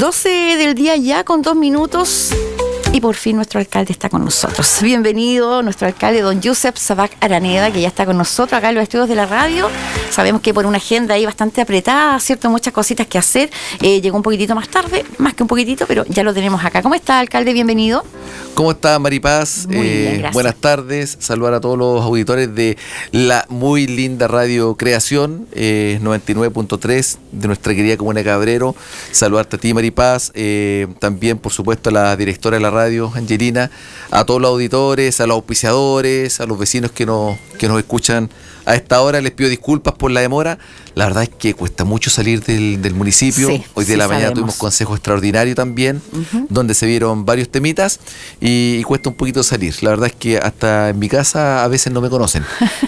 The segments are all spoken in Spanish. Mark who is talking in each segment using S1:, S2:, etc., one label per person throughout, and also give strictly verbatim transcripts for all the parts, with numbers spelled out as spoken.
S1: doce del día ya con dos minutos. Y por fin nuestro alcalde está con nosotros. Bienvenido nuestro alcalde, don Josep Sabac Araneda, que ya está con nosotros acá en los estudios de la radio. Sabemos que por una agenda ahí bastante apretada, ¿cierto? Muchas cositas que hacer. Eh, llegó un poquitito más tarde, más que un poquitito, pero ya lo tenemos acá. ¿Cómo está, alcalde? Bienvenido.
S2: ¿Cómo está, Maripaz?
S1: Muy bien,
S2: eh,
S1: gracias.
S2: Buenas tardes. Saludar a todos los auditores de la muy linda radio Creación, eh, noventa y nueve punto tres de nuestra querida comuna de Cabrero. Saludarte a ti, Maripaz. Eh, también, por supuesto, a la directora de la radio, Angelina, a todos los auditores, a los auspiciadores, a los vecinos que nos, que nos escuchan a esta hora. Les pido disculpas por la demora. La verdad es que cuesta mucho salir del, del municipio.
S1: Sí,
S2: Hoy de
S1: sí
S2: la mañana
S1: sabemos.
S2: tuvimos consejo extraordinario también, uh-huh. donde se vieron varios temitas y, y cuesta un poquito salir. La verdad es que hasta en mi casa a veces no me conocen.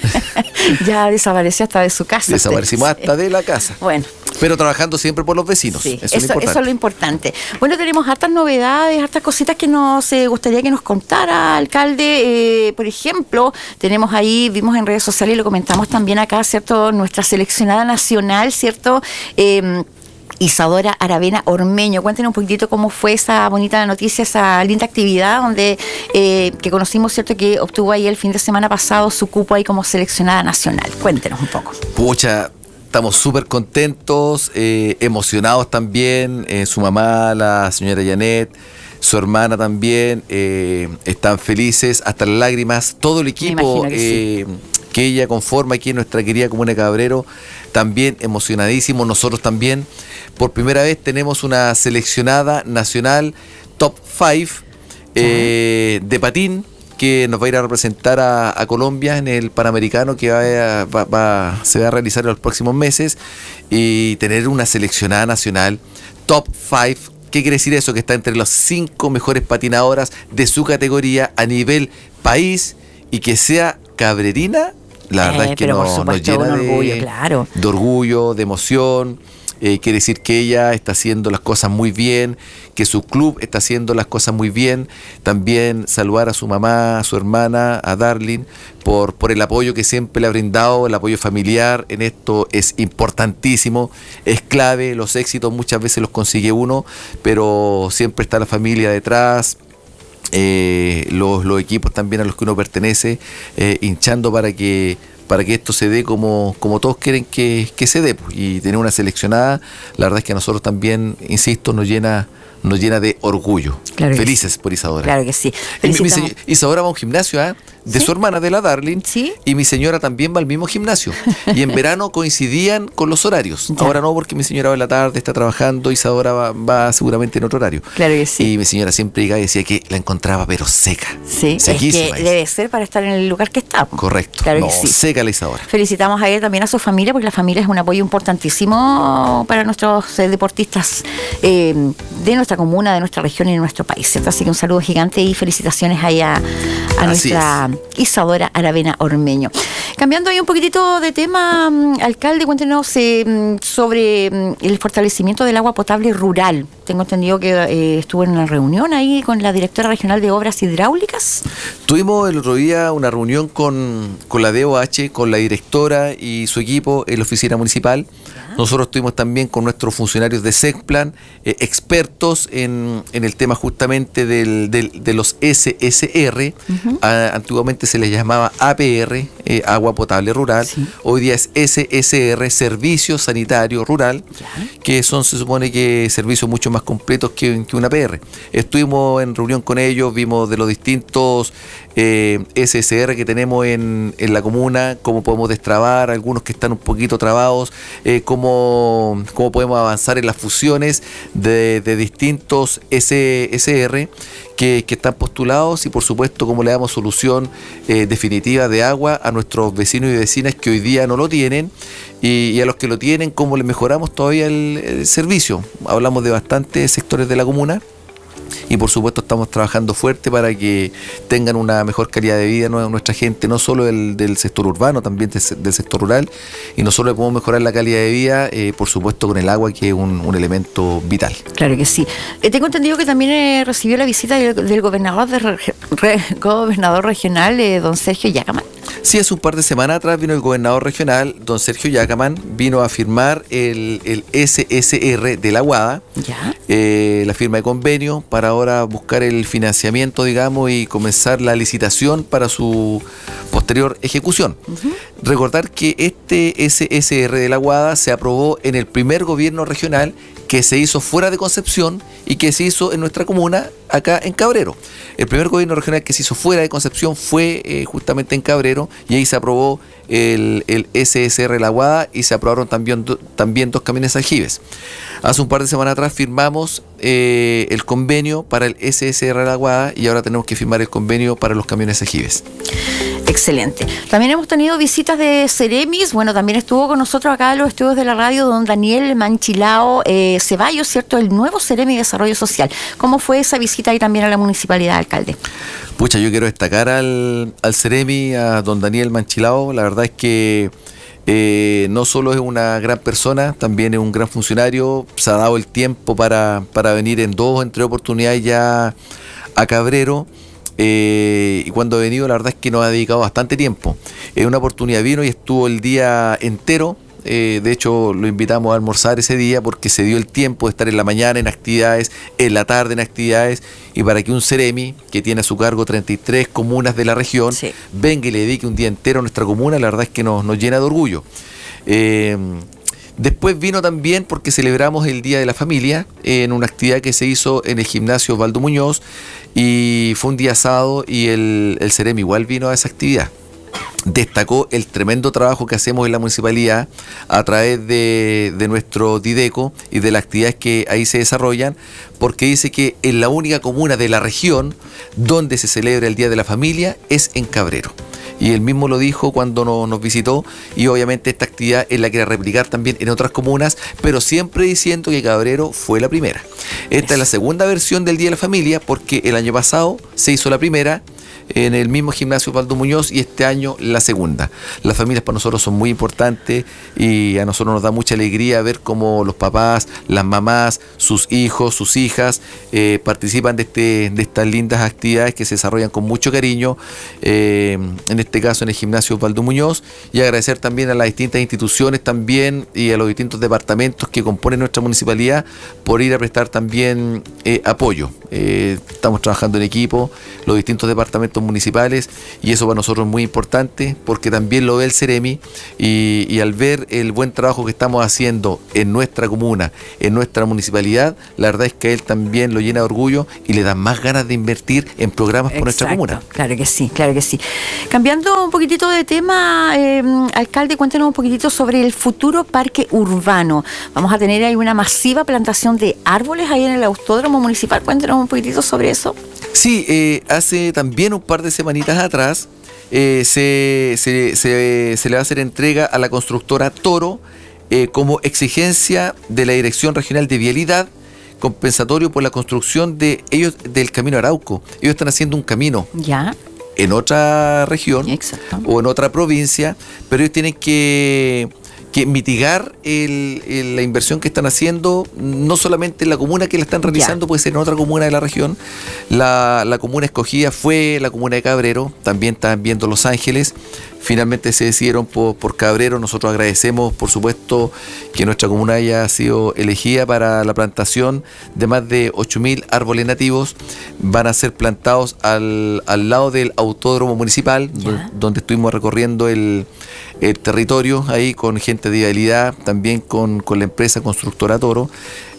S1: Ya desapareció hasta de su casa.
S2: Desaparecimos
S1: usted.
S2: hasta de la casa.
S1: Bueno.
S2: Pero trabajando siempre por los vecinos.
S1: Sí,
S2: eso,
S1: eso,
S2: es
S1: eso es lo importante. Bueno, tenemos hartas novedades, hartas cositas que nos eh, gustaría que nos contara, alcalde. Eh, por ejemplo, tenemos ahí, vimos en redes sociales y lo comentamos también acá, ¿cierto? Nuestra seleccionada nacional, ¿cierto? Eh, Isadora Aravena Ormeño. Cuéntenos un poquitito cómo fue esa bonita noticia, esa linda actividad donde eh, que conocimos, ¿cierto? Que obtuvo ahí el fin de semana pasado su cupo ahí como seleccionada nacional. Cuéntenos un poco.
S2: Pucha, estamos súper contentos, eh, emocionados también. Eh, su mamá, la señora Janet, su hermana también, eh, están felices hasta las lágrimas. Todo el equipo que, eh, sí. que ella conforma aquí en nuestra querida comuna de Cabrero, también emocionadísimos. Nosotros también, por primera vez, tenemos una seleccionada nacional top cinco eh, de patín, que nos va a ir a representar a, a Colombia en el Panamericano que va a, va, va, se va a realizar en los próximos meses, y tener una seleccionada nacional top cinco. ¿Qué quiere decir eso? Que está entre las cinco mejores patinadoras de su categoría a nivel país, y que sea cabrerina. La verdad
S1: eh,
S2: es que no, nos llena
S1: un orgullo,
S2: de,
S1: claro.
S2: de orgullo, de emoción. Eh, quiere decir que ella está haciendo las cosas muy bien, que su club está haciendo las cosas muy bien. También saludar a su mamá, a su hermana, a Darlene, por, por el apoyo que siempre le ha brindado, el apoyo familiar. En esto es importantísimo, es clave. Los éxitos muchas veces los consigue uno, pero siempre está la familia detrás. Eh, los, los equipos también a los que uno pertenece, eh, hinchando para que para que esto se dé como, como todos quieren que, que se dé, pues. Y tener una seleccionada, la verdad es que a nosotros también, insisto, nos llena nos llena de orgullo. Claro. Felices sí. por Isadora.
S1: Claro que sí.
S2: Y mi, mi señor, Isadora va a un gimnasio, ¿eh? de ¿Sí? su hermana, de la Darlene,
S1: ¿Sí?
S2: y mi señora también va al mismo gimnasio. Y en verano coincidían con los horarios. Ya. Ahora no, porque mi señora va en la tarde, está trabajando, Isadora va, va seguramente en otro horario.
S1: Claro que sí.
S2: Y mi señora siempre llegaba y decía que la encontraba pero seca.
S1: Sí,
S2: sequísima.
S1: Es que debe ser para estar en el lugar que está.
S2: Correcto.
S1: Claro
S2: no,
S1: que sí.
S2: seca la Isadora.
S1: Felicitamos a ella, también a su familia, porque la familia es un apoyo importantísimo para nuestros eh, deportistas eh, de nuestra comuna, de nuestra región y de nuestro país, ¿cierto? Así que un saludo gigante y felicitaciones ahí a, a nuestra es. Isadora Aravena Ormeño. Cambiando ahí un poquitito de tema, alcalde, cuéntenos eh, sobre el fortalecimiento del agua potable rural. Tengo entendido que eh, estuvo en una reunión ahí con la directora regional de obras hidráulicas.
S2: Tuvimos el otro día una reunión con, con la D O H, con la directora y su equipo en la oficina municipal. Nosotros estuvimos también con nuestros funcionarios de SECPLAN, eh, expertos en, en el tema justamente del, del, de los S S R. Uh-huh. Ah, antiguamente se les llamaba A P R, eh, Agua Potable Rural. Sí. Hoy día es S S R, Servicio Sanitario Rural, ya. que son, se supone que servicios mucho más completos que, que una A P R. Estuvimos en reunión con ellos, vimos de los distintos eh, S S R que tenemos en, en la comuna, cómo podemos destrabar, algunos que están un poquito trabados, eh, cómo Cómo, cómo podemos avanzar en las fusiones de, de distintos S S R que, que están postulados, y por supuesto cómo le damos solución eh, definitiva de agua a nuestros vecinos y vecinas que hoy día no lo tienen, y, y a los que lo tienen, cómo les mejoramos todavía el, el servicio. Hablamos de bastantes sectores de la comuna, y por supuesto estamos trabajando fuerte para que tengan una mejor calidad de vida nuestra gente, no solo del, del sector urbano, también del, del sector rural, y no solo podemos mejorar la calidad de vida, eh, por supuesto con el agua, que es un, un elemento vital.
S1: Claro que sí. Eh, tengo entendido que también eh, recibió la visita del, del gobernador, de, re, gobernador regional, eh, don Sergio Yacaman.
S2: Sí, hace un par de semanas atrás vino el gobernador regional, don Sergio Yacaman, vino a firmar el, el S S R de la Guada,
S1: ¿Ya?
S2: Eh, la firma de convenio para ahora buscar el financiamiento, digamos, y comenzar la licitación para su posterior ejecución. Uh-huh. Recordar que este S S R de la Guada se aprobó en el primer gobierno regional que se hizo fuera de Concepción y que se hizo en nuestra comuna, acá en Cabrero. El primer gobierno regional que se hizo fuera de Concepción fue eh, justamente en Cabrero, y ahí se aprobó el, el S S R La Guada y se aprobaron también, do, también dos camiones aljibes. Hace un par de semanas atrás firmamos eh, el convenio para el S S R La Guada y ahora tenemos que firmar el convenio para los camiones aljibes.
S1: Excelente. También hemos tenido visitas de Ceremis. Bueno, también estuvo con nosotros acá en los estudios de la radio don Daniel Manchilao eh, Ceballos, ¿cierto? El nuevo Ceremi de Desarrollo Social. ¿Cómo fue esa visita y también a la municipalidad, alcalde?
S2: Pucha, yo quiero destacar al, al Ceremi, a don Daniel Manchilao. La verdad es que eh, no solo es una gran persona, también es un gran funcionario. Se ha dado el tiempo para, para venir en dos o en tres oportunidades ya a Cabrero. Eh, y cuando ha venido, la verdad es que nos ha dedicado bastante tiempo. En eh, una oportunidad vino y estuvo el día entero. Eh, de hecho, lo invitamos a almorzar ese día porque se dio el tiempo de estar en la mañana en actividades, en la tarde en actividades, y para que un Ceremi que tiene a su cargo treinta y tres comunas de la región, sí, venga y le dedique un día entero a nuestra comuna, la verdad es que nos, nos llena de orgullo. Eh, Después vino también porque celebramos el Día de la Familia en una actividad que se hizo en el gimnasio Osvaldo Muñoz, y fue un día sábado y el, el Ceremi igual vino a esa actividad. Destacó el tremendo trabajo que hacemos en la municipalidad a través de, de nuestro Dideco y de las actividades que ahí se desarrollan, porque dice que en la única comuna de la región donde se celebra el Día de la Familia es en Cabrero. Y él mismo lo dijo cuando no, nos visitó, y obviamente esta actividad él la quiere replicar también en otras comunas, pero siempre diciendo que Cabrero fue la primera. Esta es la segunda versión del Día de la Familia, porque el año pasado se hizo la primera en el mismo gimnasio Osvaldo Muñoz y este año la segunda. Las familias para nosotros son muy importantes y a nosotros nos da mucha alegría ver cómo los papás, las mamás, sus hijos, sus hijas eh, participan de, este, de estas lindas actividades que se desarrollan con mucho cariño, eh, en este caso en el gimnasio Osvaldo Muñoz, y agradecer también a las distintas instituciones también y a los distintos departamentos que componen nuestra municipalidad por ir a prestar también eh, apoyo. Eh, estamos trabajando en equipo, los distintos departamentos municipales, y eso para nosotros es muy importante porque también lo ve el Ceremi, y, y al ver el buen trabajo que estamos haciendo en nuestra comuna, en nuestra municipalidad, la verdad es que a él también lo llena de orgullo y le da más ganas de invertir en programas por nuestra comuna.
S1: Claro que sí, claro que sí. Cambiando un poquitito de tema, eh, alcalde, cuéntenos un poquitito sobre el futuro parque urbano. Vamos a tener ahí una masiva plantación de árboles ahí en el autódromo municipal. Cuéntenos un poquitito sobre eso.
S2: Sí, eh, hace también un par de semanitas atrás eh, se, se, se, se le va a hacer entrega a la constructora Toro eh, como exigencia de la Dirección Regional de Vialidad, compensatorio por la construcción de ellos del Camino Arauco. Ellos están haciendo un camino
S1: ya
S2: en otra región. Exacto. O en otra provincia, pero ellos tienen que que mitigar el, el, la inversión que están haciendo, no solamente en la comuna que la están realizando, ya. puede ser en otra comuna de la región. La, la comuna escogida fue la comuna de Cabrero, también están viendo Los Ángeles. Finalmente se decidieron por, por Cabrero. Nosotros agradecemos, por supuesto, que nuestra comuna haya sido elegida para la plantación de más de ocho mil árboles nativos. Van a ser plantados al, al lado del autódromo municipal, donde, donde estuvimos recorriendo el, el territorio ahí con gente de vialidad, también con, con la empresa constructora Toro,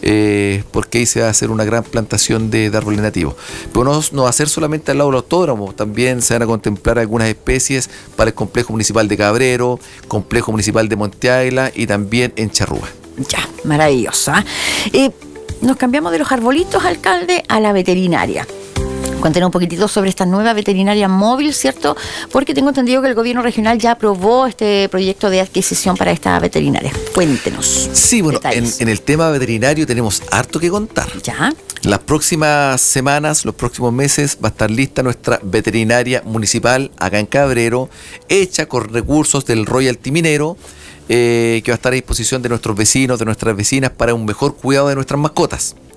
S2: eh, porque ahí se va a hacer una gran plantación de, de árboles nativos. Pero no, no va a ser solamente al lado del autódromo, también se van a contemplar algunas especies para el complejo municipal de Cabrero, complejo municipal de Monte Águila y también en Charrúa.
S1: Ya, maravillosa. Eh, nos cambiamos de los arbolitos, alcalde, a la veterinaria. Cuéntenos un poquitito sobre esta nueva veterinaria móvil, ¿cierto? Porque tengo entendido que el gobierno regional ya aprobó este proyecto de adquisición para esta veterinaria. Cuéntenos.
S2: Sí, bueno, en, en el tema veterinario tenemos harto que contar.
S1: Ya.
S2: Las próximas semanas, los próximos meses, va a estar lista nuestra veterinaria municipal acá en Cabrero, hecha con recursos del Royalty Minero, eh, que va a estar a disposición de nuestros vecinos, de nuestras vecinas, para un mejor cuidado de nuestras mascotas. Ah.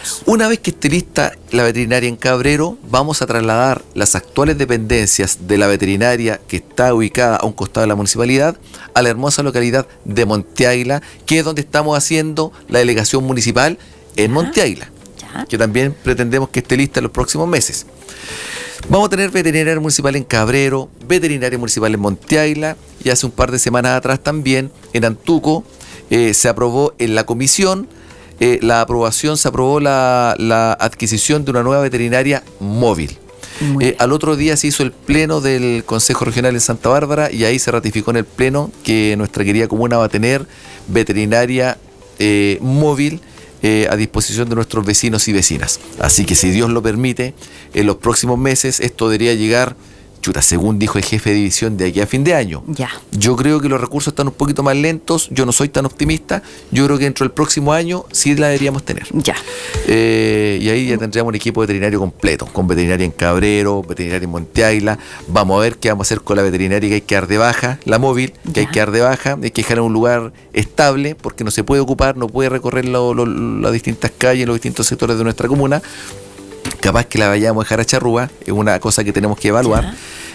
S2: Una vez que esté lista la veterinaria en Cabrero, vamos a trasladar las actuales dependencias de la veterinaria que está ubicada a un costado de la municipalidad a la hermosa localidad de Monte Águila, que es donde estamos haciendo la delegación municipal en Monte Águila, que también pretendemos que esté lista en los próximos meses. Vamos a tener veterinaria municipal en Cabrero, veterinaria municipal en Monte Águila, y hace un par de semanas atrás también en Antuco eh, se aprobó en la comisión, eh, la aprobación, se aprobó la, la adquisición de una nueva veterinaria móvil. Eh, al otro día se hizo el pleno del Consejo Regional en Santa Bárbara y ahí se ratificó en el pleno que nuestra querida comuna va a tener veterinaria eh, móvil Eh, a disposición de nuestros vecinos y vecinas. Así que si Dios lo permite, en los próximos meses esto debería llegar, chuta, según dijo el jefe de división, de aquí a fin de año.
S1: Ya.
S2: Yo creo que los recursos están un poquito más lentos, yo no soy tan optimista, yo creo que dentro del próximo año sí la deberíamos tener.
S1: Ya.
S2: Eh, y ahí ya tendríamos un equipo veterinario completo, con veterinaria en Cabrero, veterinaria en Monte Águila. Vamos a ver qué vamos a hacer con la veterinaria que hay que dar de baja, la móvil, que ya. hay que dar de baja, hay que dejar en un lugar estable, porque no se puede ocupar, no puede recorrer lo, lo, las distintas calles, los distintos sectores de nuestra comuna. Capaz que la vayamos a dejar a charrúa, es una cosa que tenemos que evaluar.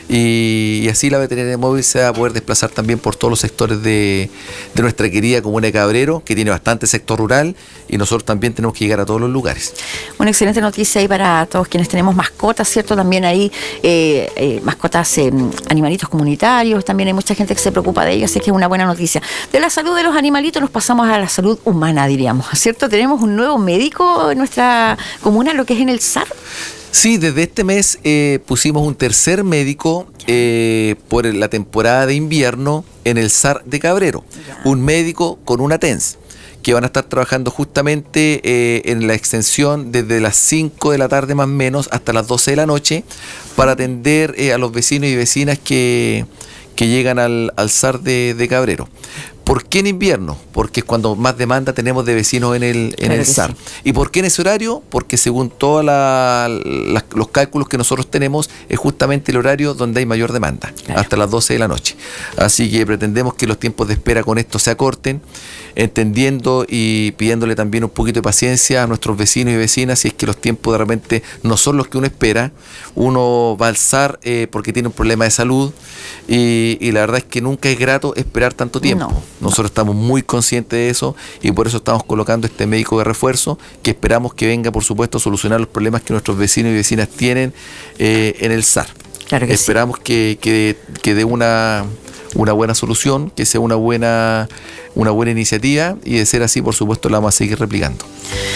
S2: Y, y así la veterinaria móvil se va a poder desplazar también por todos los sectores de, de nuestra querida comuna de Cabrero, que tiene bastante sector rural, y nosotros también tenemos que llegar a todos los lugares.
S1: Una excelente noticia ahí para todos quienes tenemos mascotas, ¿cierto? También hay eh, eh, mascotas, eh, animalitos comunitarios, también hay mucha gente que se preocupa de ellos, así que es una buena noticia. De la salud de los animalitos nos pasamos a la salud humana, diríamos, ¿cierto? Tenemos un nuevo médico en nuestra comuna, lo que es en el S A R.
S2: Sí, desde este mes eh, pusimos un tercer médico eh, por la temporada de invierno en el S A R de Cabrero. Ya. Un médico con una T E N S, que van a estar trabajando justamente eh, en la extensión desde las cinco de la tarde más o menos hasta las doce de la noche para atender eh, a los vecinos y vecinas que, que llegan al, al S A R de, de Cabrero. ¿Por qué en invierno? Porque es cuando más demanda tenemos de vecinos en el, en claro el S A R. Sí. ¿Y por qué en ese horario? Porque según todos la, la, los cálculos que nosotros tenemos, es justamente el horario donde hay mayor demanda, claro. hasta las doce de la noche. Así que pretendemos que los tiempos de espera con esto se acorten, entendiendo y pidiéndole también un poquito de paciencia a nuestros vecinos y vecinas, si es que los tiempos de repente no son los que uno espera. Uno va al S A R eh, porque tiene un problema de salud y, y la verdad es que nunca es grato esperar tanto tiempo. No. Nosotros estamos muy conscientes de eso y por eso estamos colocando este médico de refuerzo que esperamos que venga, por supuesto, a solucionar los problemas que nuestros vecinos y vecinas tienen eh, en el S A R. Claro que esperamos sí. que, que, que dé una, una buena solución, que sea una buena, una buena iniciativa y de ser así, por supuesto, la vamos a seguir replicando.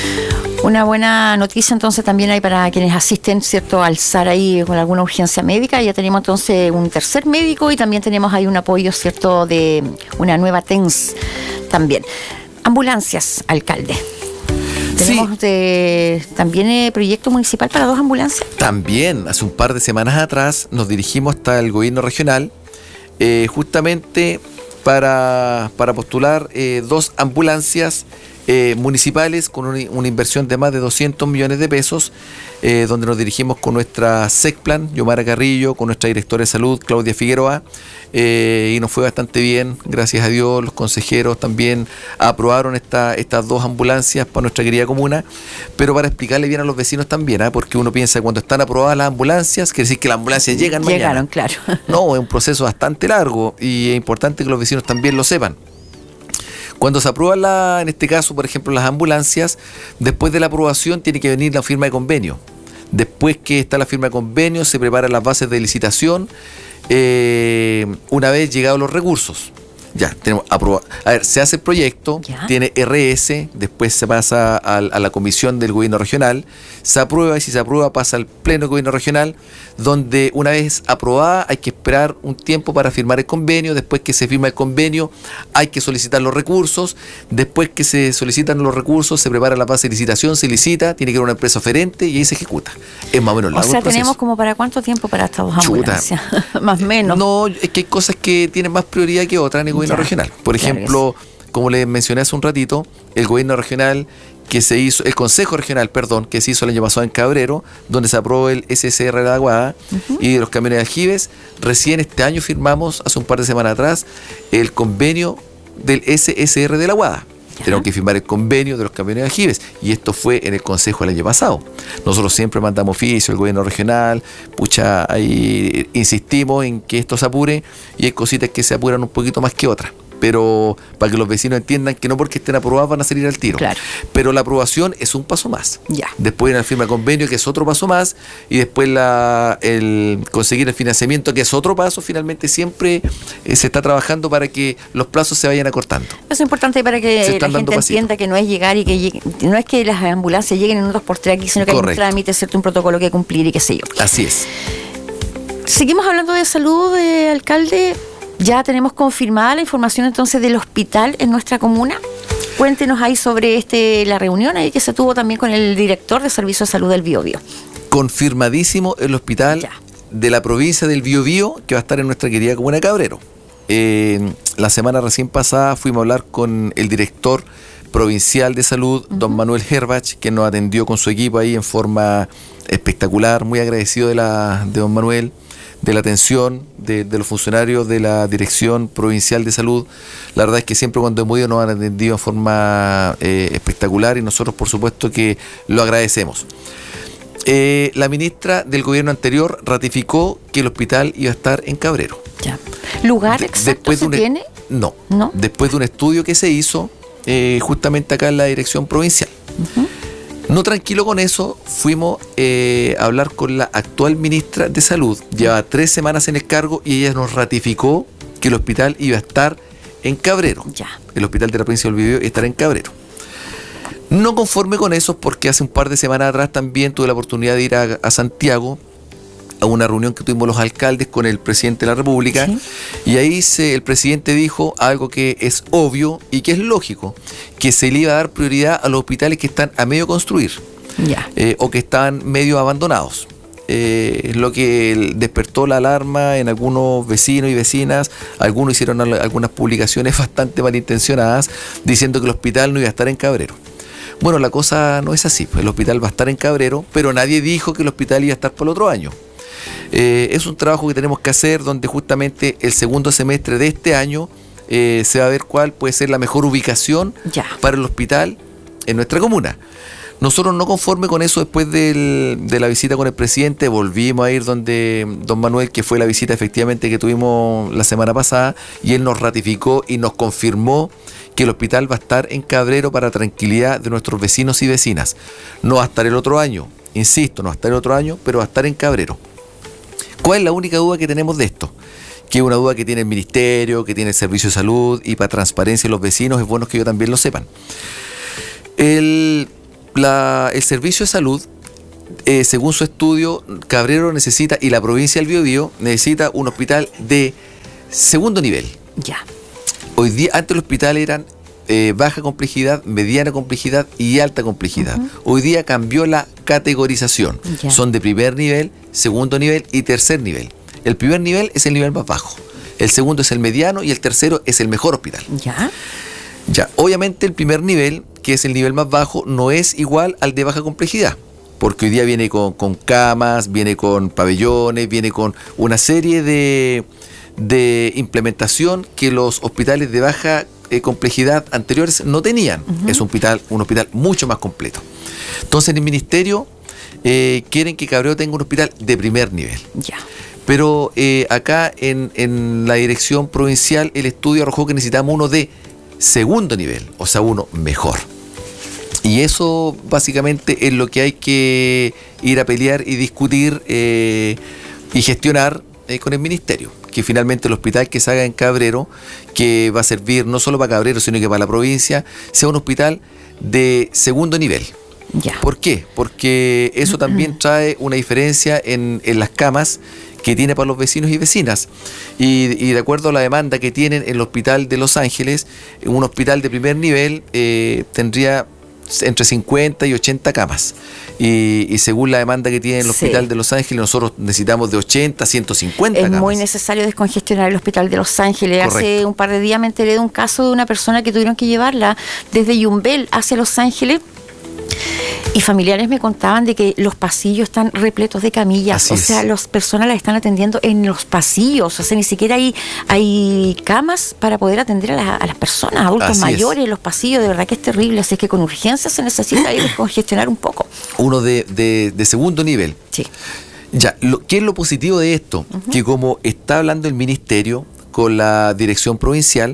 S1: Una buena noticia entonces también hay para quienes asisten, ¿cierto?, al S A R ahí con alguna urgencia médica. Ya tenemos entonces un tercer médico y también tenemos ahí un apoyo, ¿cierto?, de una nueva T E N S también. Ambulancias, alcalde. ¿Tenemos sí. de, también eh, proyecto municipal para dos ambulancias?
S2: También, hace un par de semanas atrás nos dirigimos hasta el gobierno regional eh, justamente para, para postular eh, dos ambulancias Eh, municipales con una, una inversión de más de doscientos millones de pesos, eh, donde nos dirigimos con nuestra SECPLAN, Yomara Carrillo, con nuestra directora de salud, Claudia Figueroa, eh, y nos fue bastante bien, gracias a Dios. Los consejeros también aprobaron esta, estas dos ambulancias para nuestra querida comuna, pero para explicarle bien a los vecinos también, ¿eh? Porque uno piensa que cuando están aprobadas las ambulancias, quiere decir que las ambulancias llegan mañana.
S1: Llegaron, claro.
S2: No, es un proceso bastante largo y es importante que los vecinos también lo sepan. Cuando se aprueba, la, en este caso, por ejemplo, las ambulancias, después de la aprobación tiene que venir la firma de convenio. Después que está la firma de convenio, se preparan las bases de licitación, eh, una vez llegados los recursos. Ya, tenemos aprobado. A ver, se hace el proyecto, ¿ya? Tiene R S, después se pasa a, a la comisión del gobierno regional, se aprueba y si se aprueba pasa al pleno del gobierno regional, donde una vez aprobada hay que esperar un tiempo para firmar el convenio. Después que se firma el convenio hay que solicitar los recursos, después que se solicitan los recursos se prepara la base de licitación, se licita, tiene que ir a una empresa oferente y ahí se ejuta. Es más o menos largo.
S1: O sea, tenemos como para cuánto tiempo para estas dos ambulancias, más o menos.
S2: No, es que hay cosas que tienen más prioridad que otras en el gobierno ya. regional. Por ejemplo, claro sí. como les mencioné hace un ratito, el gobierno regional que se hizo, el Consejo Regional, perdón, que se hizo el año pasado en Cabrero, donde se aprobó el S S R de la Aguada uh-huh. y los camiones de aljibes. Recién este año firmamos, hace un par de semanas atrás, el convenio del S S R de la Aguada.
S1: Ya.
S2: Tenemos que firmar el convenio de los camiones de aljibes, y esto fue en el Consejo el año pasado. Nosotros siempre mandamos oficio al gobierno regional, pucha, ahí insistimos en que esto se apure, y hay cositas que se apuran un poquito más que otras, pero para que los vecinos entiendan que no porque estén aprobados van a salir al tiro.
S1: Claro.
S2: Pero la aprobación es un paso más.
S1: Ya.
S2: Después la firma de convenio, que es otro paso más, y después la, el conseguir el financiamiento, que es otro paso. Finalmente siempre eh, se está trabajando para que los plazos se vayan acortando.
S1: Eso es importante para que
S2: Se
S1: la
S2: están dando
S1: gente
S2: pasitos.
S1: entienda que no es llegar y que llegue- no es que las ambulancias lleguen en un dos por tres aquí, sino que
S2: Correcto.
S1: hay un trámite, ¿cierto? Un protocolo que cumplir y qué sé yo.
S2: Así es.
S1: Seguimos hablando de salud, eh, alcalde. Ya tenemos confirmada la información entonces del hospital en nuestra comuna. Cuéntenos ahí sobre este la reunión ahí que se tuvo también con el director de Servicio de Salud del Biobío.
S2: Confirmadísimo el hospital
S1: Ya.
S2: de la provincia del Biobío, que va a estar en nuestra querida comuna de Cabrero. Eh, la semana recién pasada fuimos a hablar con el director provincial de salud, uh-huh. don Manuel Herbach, que nos atendió con su equipo ahí en forma espectacular. Muy agradecido de, la, de don Manuel, de la atención de, de los funcionarios de la Dirección Provincial de Salud. La verdad es que siempre cuando hemos ido nos han atendido en forma eh, espectacular, y nosotros por supuesto que lo agradecemos. Eh, la ministra del gobierno anterior ratificó que el hospital iba a estar en Cabrero.
S1: Ya. ¿Lugar
S2: De-
S1: exacto
S2: después
S1: se
S2: de un,
S1: tiene?
S2: No,
S1: ¿No?
S2: después de un estudio que se hizo eh, justamente acá en la Dirección Provincial.
S1: Uh-huh.
S2: No tranquilo con eso, fuimos eh, a hablar con la actual ministra de Salud. Lleva tres semanas en el cargo y ella nos ratificó que el hospital iba a estar en Cabrero.
S1: Ya.
S2: El hospital de la provincia del Biobío estará en Cabrero. No conforme con eso, porque hace un par de semanas atrás también tuve la oportunidad de ir a, a Santiago a una reunión que tuvimos los alcaldes con el presidente de la República.
S1: Sí.
S2: Y ahí se, el presidente dijo algo que es obvio y que es lógico, que se le iba a dar prioridad a los hospitales que están a medio construir
S1: Ya.
S2: eh, o que están medio abandonados. Eh, lo que despertó la alarma en algunos vecinos y vecinas. Algunos hicieron al- algunas publicaciones bastante malintencionadas diciendo que el hospital no iba a estar en Cabrero. Bueno, la cosa no es así, pues el hospital va a estar en Cabrero, pero nadie dijo que el hospital iba a estar por el otro año. Eh, es un trabajo que tenemos que hacer, donde justamente el segundo semestre de este año eh, se va a ver cuál puede ser la mejor ubicación
S1: Ya.
S2: para el hospital en nuestra comuna. Nosotros, no conforme con eso, después del- de la visita con el presidente, volvimos a ir donde don Manuel, que fue la visita efectivamente que tuvimos la semana pasada, y él nos ratificó y nos confirmó que el hospital va a estar en Cabrero para tranquilidad de nuestros vecinos y vecinas. No va a estar el otro año, insisto, no va a estar el otro año, pero va a estar en Cabrero. ¿Cuál es la única duda que tenemos de esto? Que es una duda que tiene el Ministerio, que tiene el Servicio de Salud, y para transparencia de los vecinos es bueno que ellos también lo sepan. El, la, el Servicio de Salud, eh, según su estudio, Cabrero necesita, y la provincia del Biobío, necesita un hospital de segundo nivel.
S1: Ya.
S2: Hoy día, antes los hospitales eran eh, baja complejidad, mediana complejidad y alta complejidad. Uh-huh. Hoy día cambió la categorización.
S1: Ya.
S2: Son de primer nivel, segundo nivel y tercer nivel. El primer nivel es el nivel más bajo, el segundo es el mediano y el tercero es el mejor hospital.
S1: Ya.
S2: Ya, obviamente el primer nivel, que es el nivel más bajo, no es igual al de baja complejidad, porque hoy día viene con, con camas, viene con pabellones, viene con una serie de, de implementación que los hospitales de baja eh, complejidad anteriores no tenían. Uh-huh. Es un hospital, un hospital mucho más completo. Entonces en el ministerio eh, quieren que Cabrero tenga un hospital de primer nivel.
S1: Ya.
S2: Pero eh, acá en, en la dirección provincial el estudio arrojó que necesitamos uno de segundo nivel, o sea, uno mejor. Y eso básicamente es lo que hay que ir a pelear y discutir eh, y gestionar eh, con el ministerio. Que finalmente el hospital que se haga en Cabrero, que va a servir no solo para Cabrero, sino que para la provincia, sea un hospital de segundo nivel.
S1: Ya.
S2: ¿Por qué? Porque eso también trae una diferencia en, en las camas que tiene para los vecinos y vecinas. Y, y de acuerdo a la demanda que tienen en el hospital de Los Ángeles, un hospital de primer nivel eh, tendría entre cincuenta y ochenta camas. Y, y según la demanda que tiene el
S1: Sí.
S2: hospital de Los Ángeles, nosotros necesitamos de ochenta a ciento cincuenta
S1: Es
S2: camas.
S1: muy necesario descongestionar el hospital de Los Ángeles.
S2: Correcto.
S1: Hace un par de días me enteré de un caso de una persona que tuvieron que llevarla desde Yumbel hacia Los Ángeles. Y Y familiares me contaban de que los pasillos están repletos de camillas.
S2: Así
S1: o sea,
S2: es.
S1: las personas las están atendiendo en los pasillos. O sea, ni siquiera hay, hay camas para poder atender a, la, a las personas, adultos
S2: Así
S1: mayores,
S2: es.
S1: en los pasillos. De verdad que es terrible. Así que con urgencia se necesita ir descongestionar un poco.
S2: Uno de, de, de segundo nivel.
S1: Sí.
S2: Ya, lo, ¿qué es lo positivo de esto? Uh-huh. Que como está hablando el ministerio con la dirección provincial,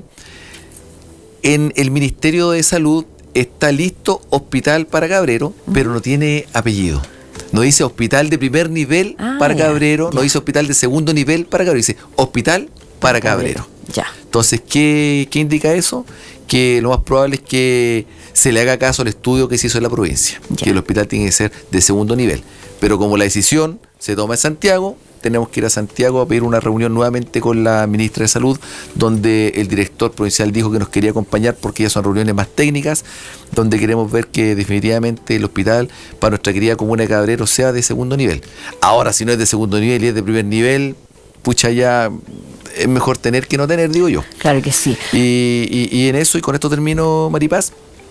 S2: en el Ministerio de Salud está listo hospital para Cabrero, uh-huh. pero no tiene apellido. No dice hospital de primer nivel ah, para Cabrero, ya. No dice hospital de segundo nivel para Cabrero, dice hospital para Cabrero. Cabrero.
S1: Ya.
S2: Entonces, ¿qué, ¿qué indica eso? Que lo más probable es que se le haga caso al estudio que se hizo en la provincia, ya. Que el hospital tiene que ser de segundo nivel. Pero como la decisión se toma en Santiago, tenemos que ir a Santiago a pedir una reunión nuevamente con la ministra de Salud, donde el director provincial dijo que nos quería acompañar porque ya son reuniones más técnicas, donde queremos ver que definitivamente el hospital para nuestra querida comuna de Cabrero sea de segundo nivel. Ahora, si no es de segundo nivel y es de primer nivel, pucha, ya es mejor tener que no tener, digo yo.
S1: Claro que sí.
S2: Y, y, y en eso, y con esto termino, Maripaz,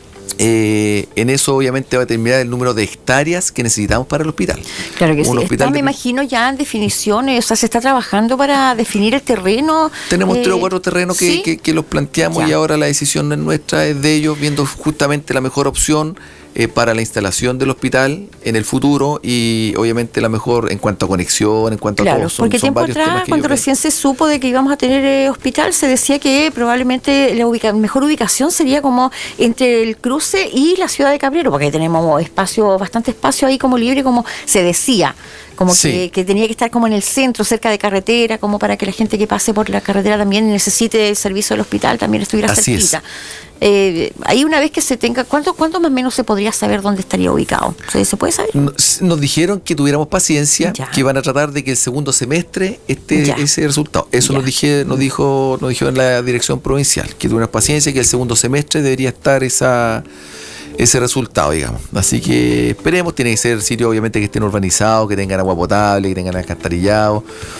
S2: Eh, en eso obviamente va a determinar el número de hectáreas que necesitamos para el hospital.
S1: Claro que sí. Está,
S2: de...
S1: me imagino ya en definiciones, o sea, se está trabajando para definir el terreno.
S2: Tenemos
S1: eh,
S2: tres o cuatro terrenos que,
S1: ¿sí?
S2: que, que los planteamos ya. Y ahora la decisión es nuestra, es de ellos, viendo justamente la mejor opción eh, para la instalación del hospital en el futuro y obviamente la mejor en cuanto a conexión, en cuanto
S1: claro,
S2: a todo. Son,
S1: porque
S2: son
S1: tiempo atrás, cuando recién se supo de que íbamos a tener eh, hospital, se decía que probablemente la ubica mejor ubicación sería como entre el cruce y la ciudad de Cabrero, porque tenemos espacio, bastante espacio ahí como libre, como se decía, como sí. que, que tenía que estar como en el centro, cerca de carretera, como para que la gente que pase por la carretera también necesite el servicio del hospital, también estuviera
S2: Así
S1: cerquita.
S2: Es.
S1: Eh, ahí una vez que se tenga, ¿cuánto, cuánto más o menos se podría saber dónde estaría ubicado? ¿Se, ¿se puede saber?
S2: Nos, nos dijeron que tuviéramos paciencia,
S1: ya.
S2: que iban a tratar de que el segundo semestre esté ya. ese resultado. Eso
S1: ya.
S2: nos dije, nos dijo, nos dijo en la dirección provincial, que tuviéramos paciencia, que el segundo semestre debería estar esa ese resultado, digamos. Así que esperemos, tiene que ser sitios obviamente que estén urbanizados, que tengan agua potable, que tengan alcantarillado.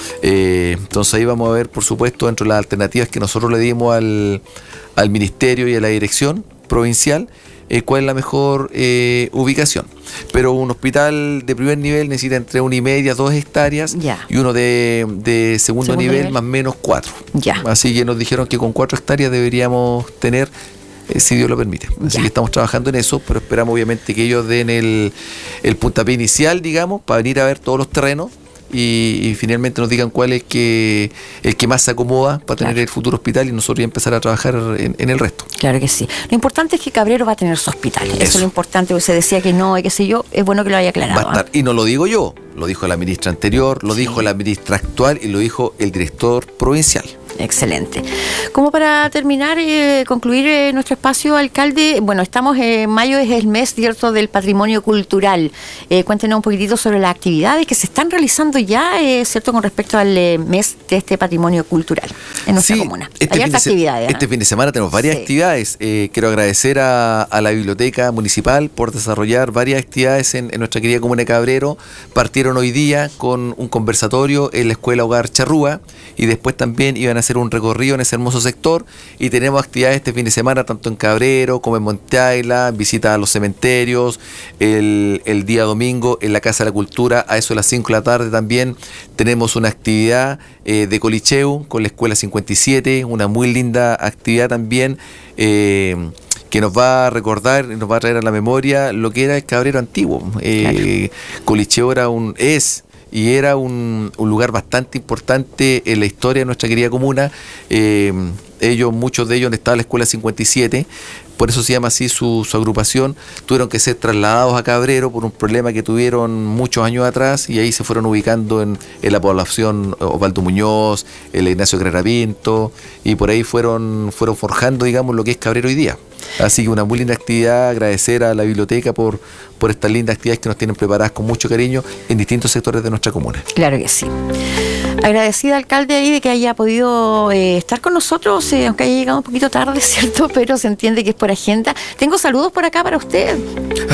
S2: Eh, entonces ahí vamos a ver, por supuesto, dentro de las alternativas que nosotros le dimos al, al ministerio y a la dirección provincial, eh, cuál es la mejor eh, ubicación. Pero un hospital de primer nivel necesita entre una y media, dos hectáreas,
S1: ya.
S2: y uno de, de segundo, segundo nivel, nivel más o menos cuatro.
S1: Ya.
S2: Así que nos dijeron que con cuatro hectáreas deberíamos tener, Eh, si Dios lo permite. Así
S1: ya.
S2: que estamos trabajando en eso, pero esperamos obviamente que ellos den el, el puntapié inicial, digamos, para venir a ver todos los terrenos y, y finalmente nos digan cuál es que, el que más se acomoda para tener claro. el futuro hospital y nosotros ya empezar a trabajar en, en el resto.
S1: Claro que sí. Lo importante es que Cabrero va a tener su hospital. Eso, eso es lo importante, porque se decía que no, y qué sé yo, es bueno que lo haya aclarado.
S2: Va a estar, ¿eh? Y no lo digo yo, lo dijo la ministra anterior, lo sí. dijo la ministra actual y lo dijo el director provincial.
S1: Excelente. Como para terminar, eh, concluir eh, nuestro espacio, alcalde, bueno, estamos en eh, mayo, es el mes, ¿cierto?, del patrimonio cultural. Eh, cuéntenos un poquitito sobre las actividades que se están realizando ya, eh, ¿cierto?, con respecto al eh, mes de este patrimonio cultural en nuestra
S2: sí,
S1: comuna.
S2: Este
S1: Hay hartas
S2: se,
S1: actividades.
S2: Este
S1: ¿eh?
S2: fin de semana tenemos varias sí. actividades. Eh, quiero agradecer a, a la Biblioteca Municipal por desarrollar varias actividades en, en nuestra querida comuna de Cabrero. Partieron hoy día con un conversatorio en la Escuela Hogar Charrúa y después también iban a hacer un recorrido en ese hermoso sector y tenemos actividades este fin de semana tanto en Cabrero como en Monte Aila, visitas a los cementerios, el, el día domingo en la Casa de la Cultura a eso de las cinco de la tarde también tenemos una actividad eh, de colicheo con la Escuela cincuenta y siete, una muy linda actividad también eh, que nos va a recordar y nos va a traer a la memoria lo que era el Cabrero antiguo. Eh, claro. Colicheo era un es y era un, un lugar bastante importante en la historia de nuestra querida comuna. Eh, ellos, muchos de ellos, donde estaba la Escuela cincuenta y siete, por eso se llama así su, su agrupación, tuvieron que ser trasladados a Cabrero por un problema que tuvieron muchos años atrás y ahí se fueron ubicando en, en la población Osvaldo Muñoz, el Ignacio Carrera Pinto, y por ahí fueron, fueron forjando, digamos, lo que es Cabrero hoy día. Así que una muy linda actividad, agradecer a la biblioteca por, por estas lindas actividades que nos tienen preparadas con mucho cariño en distintos sectores de nuestra comuna.
S1: Claro que sí. Agradecida, alcalde, ahí de que haya podido eh, estar con nosotros, eh, aunque haya llegado un poquito tarde, ¿cierto? Pero se entiende que es por agenda. Tengo saludos por acá para usted.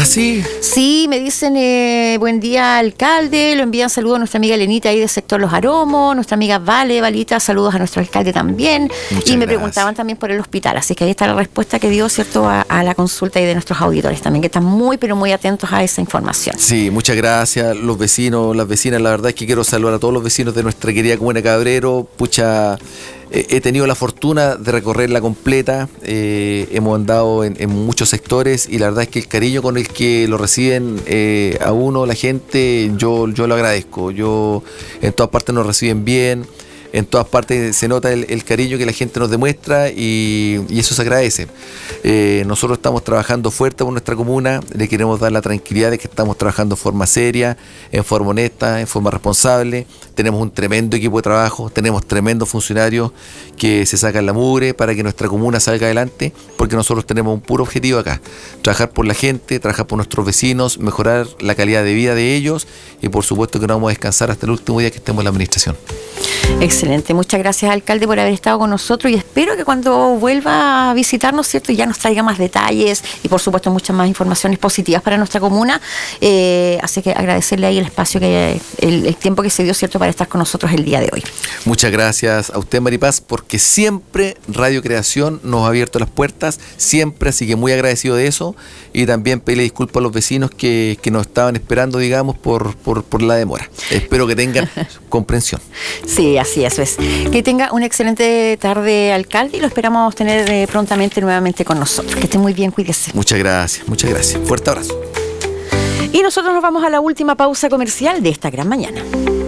S2: ¿Así?
S1: Sí, me dicen eh, buen día, alcalde. Lo envían saludos a nuestra amiga Elenita ahí del sector Los Aromos, nuestra amiga Vale, Valita, saludos a nuestro alcalde también.
S2: Muchas
S1: y me
S2: gracias.
S1: Preguntaban también por el hospital, así que ahí está la respuesta que dio, ¿cierto?, a, a la consulta y de nuestros auditores también, que están muy, pero muy atentos a esa información.
S2: Sí, muchas gracias. Los vecinos, las vecinas, la verdad es que quiero saludar a todos los vecinos de nuestra querida comuna Cabrero. Pucha, eh, he tenido la fortuna de recorrerla completa. Eh, hemos andado en, en muchos sectores y la verdad es que el cariño con el que lo reciben eh, a uno, la gente, yo, yo lo agradezco. Yo, en todas partes nos reciben bien. En todas partes se nota el, el cariño que la gente nos demuestra y, y eso se agradece. Eh, nosotros estamos trabajando fuerte por nuestra comuna, le queremos dar la tranquilidad de que estamos trabajando de forma seria, en forma honesta, en forma responsable. Tenemos un tremendo equipo de trabajo, tenemos tremendos funcionarios que se sacan la mugre para que nuestra comuna salga adelante, porque nosotros tenemos un puro objetivo acá: trabajar por la gente, trabajar por nuestros vecinos, mejorar la calidad de vida de ellos y por supuesto que no vamos a descansar hasta el último día que estemos en la administración.
S1: Excelente, muchas gracias, alcalde, por haber estado con nosotros y espero que cuando vuelva a visitarnos, ¿cierto?, ya nos traiga más detalles y por supuesto muchas más informaciones positivas para nuestra comuna. Eh, así que agradecerle ahí el espacio, que el, el tiempo que se dio, ¿cierto?, para estar con nosotros el día de hoy.
S2: Muchas gracias a usted, Maripaz, porque siempre Radio Creación nos ha abierto las puertas, siempre, así que muy agradecido de eso y también pedirle disculpas a los vecinos que, que nos estaban esperando, digamos, por, por, por la demora. Espero que tengan comprensión.
S1: Sí, así es, es. Que tenga una excelente tarde, alcalde, y lo esperamos tener eh, prontamente nuevamente con nosotros. Que esté muy bien, cuídese.
S2: Muchas gracias, muchas gracias. Fuerte abrazo.
S1: Y nosotros nos vamos a la última pausa comercial de esta gran mañana.